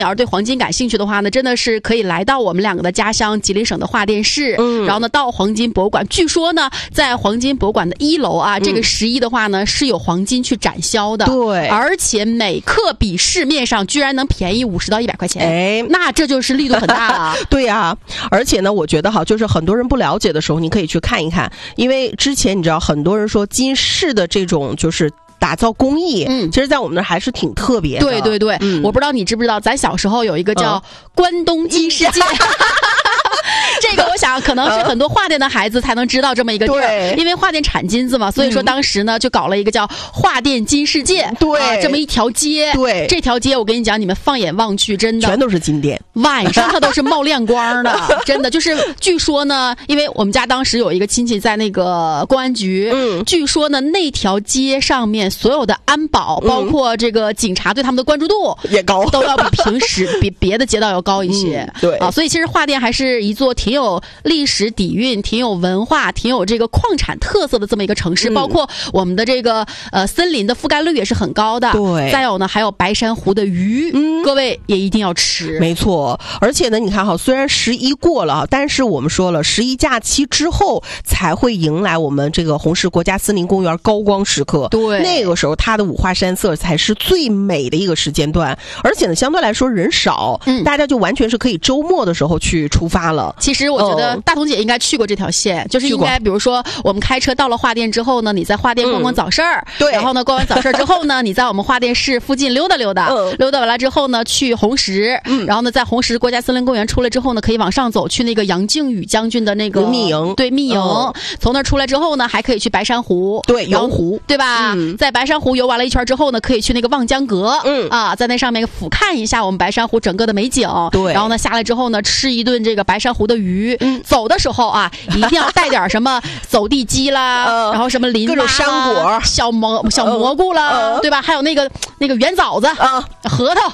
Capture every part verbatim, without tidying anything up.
要是对黄金感兴趣的话呢，真的是可以来到我们两个的家乡吉林省的桦甸市，嗯，然后呢到黄金博物馆。据说呢，在黄金博物馆的一楼啊，嗯、这个十一的话呢是有黄金去展销的， 对， 而且每克比市面上居然能便宜五十到一百块钱， 哎， 那这就是力度很大了。 对啊，而且呢，我觉得哈，就是很多人不了解的时候，你可以去看一看，因为之前你知道，很多人说金饰的这种就是打造工艺，嗯，其实在我们那儿还是挺特别的。 对对对，嗯、我不知道你知不知道，咱小时候有一个叫关东金世界。嗯这个我想可能是很多桦甸的孩子才能知道这么一个地儿，因为桦甸产金子嘛，所以说当时呢就搞了一个叫桦甸金世界， 对、 啊，这么一条街， 对， 这条街我跟你讲，你们放眼望去，真的全都是金店， 晚上它都是冒亮光的，真的就是据说呢，因为我们家当时有一个亲戚在那个公安局，嗯，据说呢那条街上面所有的安保，包括这个警察对他们的关注度也高， 都要比平时比别的街道要高一些， 嗯、对啊，所以其实桦甸还是一座挺有历史底蕴、挺有文化、挺有这个矿产特色的这么一个城市，嗯、包括我们的这个呃森林的覆盖率也是很高的。 对， 再有呢，还有白珊瑚的鱼，嗯，各位也一定要吃。 没错，而且呢，你看哈，虽然十一过了，但是我们说了，十一假期之后才会迎来我们这个红石国家森林公园高光时刻。 对， 那个时候它的五花山色才是最美的一个时间段，而且呢，相对来说人少，嗯，大家就完全是可以周末的时候去出发了。 其实我觉得大同姐应该去过这条线，就是应该比如说我们开车到了桦甸之后呢，你在桦甸逛逛早市儿，嗯，对，然后呢逛完早市之后呢，你在我们桦甸市附近溜达溜达，嗯，溜达完了之后呢，去红石，嗯，然后呢在红石国家森林公园出来之后呢，可以往上走去那个杨靖宇将军的那个密营， 对密营，嗯，从那出来之后呢，还可以去白珊瑚， 对，游湖， 对吧？嗯，在白珊瑚游完了一圈之后呢，可以去那个望江阁，嗯啊，在那上面俯瞰一下我们白珊瑚整个的美景， 对， 然后呢下来之后呢，吃一顿这个白珊瑚的鱼，嗯，走的时候啊，一定要带点什么走地鸡啦，呃、然后什么林各种山果、 小蘑小蘑菇啦，呃、对吧？还有那个那个圆枣子、呃、核桃。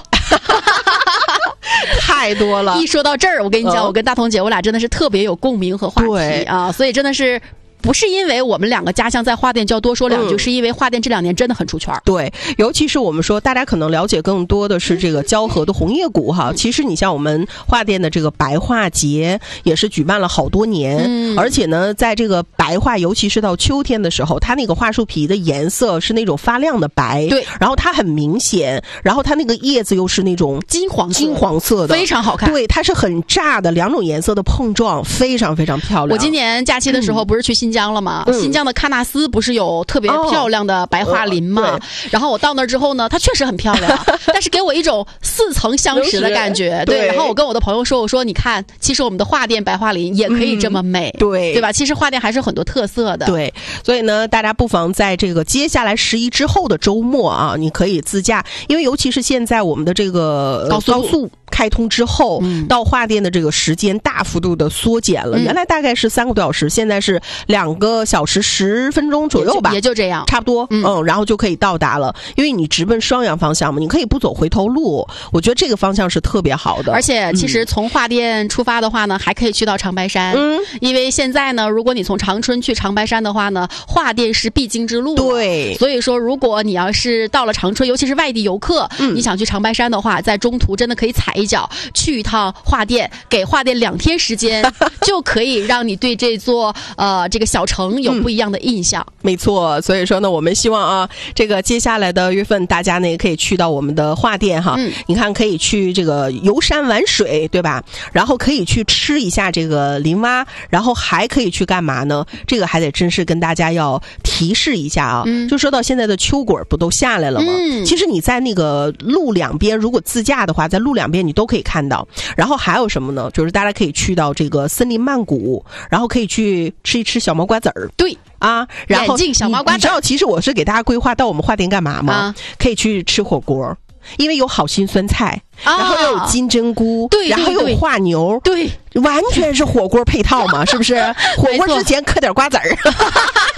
太多了！ 一说到这儿，我跟你讲，呃、我跟大同姐，我俩真的是特别有共鸣和话题啊，所以真的是。不是因为我们两个家乡在桦甸就要多说两句，嗯、是因为桦甸这两年真的很出圈。 对，尤其是我们说，大家可能了解更多的是这个蛟河的红叶谷哈。其实你像我们桦甸的这个白桦节也是举办了好多年，嗯、而且呢，在这个白桦，尤其是到秋天的时候，它那个桦树皮的颜色是那种发亮的白， 对， 然后它很明显，然后它那个叶子又是那种金黄金黄色的， 非常好看。 对，它是很炸的两种颜色的碰撞，非常非常漂亮。 我今年假期的时候不是去新疆。新疆了吗？嗯、新疆的喀纳斯不是有特别漂亮的白桦林吗？哦、然后我到那儿之后呢，它确实很漂亮，但是给我一种似曾相识的感觉。对，对然后我跟我的朋友说，我说你看，其实我们的桦甸白桦林也可以这么美，嗯、对对吧？其实桦甸还是很多特色的。 对，所以呢，大家不妨在这个接下来十一之后的周末啊，你可以自驾，因为尤其是现在我们的这个高速。 高速开通之后，嗯、到桦甸的这个时间大幅度的缩减了，嗯、原来大概是三个多小时，现在是两个小时十分钟左右吧， 也就这样， 差不多，嗯, 嗯，然后就可以到达了。因为你直奔双阳方向嘛，你可以不走回头路，我觉得这个方向是特别好的。 而且其实从桦甸出发的话呢，嗯、还可以去到长白山，嗯，因为现在呢，如果你从长春去长白山的话呢，桦甸是必经之路， 对， 所以说如果你要是到了长春，尤其是外地游客，嗯、你想去长白山的话，在中途真的可以踩一脚去一趟桦甸，给桦甸两天时间，就可以让你对这座呃这个小城有不一样的印象。 嗯、没错，所以说呢，我们希望啊，这个接下来的月份，大家呢也可以去到我们的桦甸哈，嗯、你看可以去这个游山玩水，对吧？然后可以去吃一下这个林蛙，然后还可以去干嘛呢？这个还得真是跟大家要提示一下啊。嗯、就说到现在的秋果不都下来了吗？嗯、其实你在那个路两边，如果自驾的话，在路两边你都可以看到。然后还有什么呢？就是大家可以去到这个森林曼谷，然后可以去吃一吃小毛瓜子儿。 对啊，然后眼镜小毛瓜子儿。 你知道，其实我是给大家规划到我们桦甸干嘛吗？啊、可以去吃火锅。因为有好心酸菜，啊、然后又有金针菇， 对， 然后又有化牛， 对， 完全是火锅配套嘛，是不是？火锅之前嗑点瓜子儿。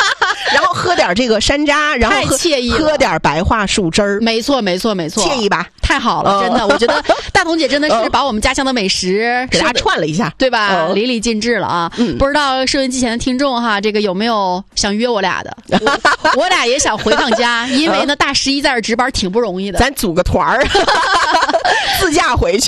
然后喝点这个山楂，然后喝太惬意了， 喝点白桦树汁儿， 没错没错没错， 惬意吧？ 太好了，真的，我觉得大同姐真的是把我们家乡的美食给大家串了一下， 对吧？淋漓尽致了啊！不知道收音机前的听众哈，这个有没有想约我俩的？我俩也想回趟家，因为呢，大十一在这值班挺不容易的， 咱组个团儿，自驾回去。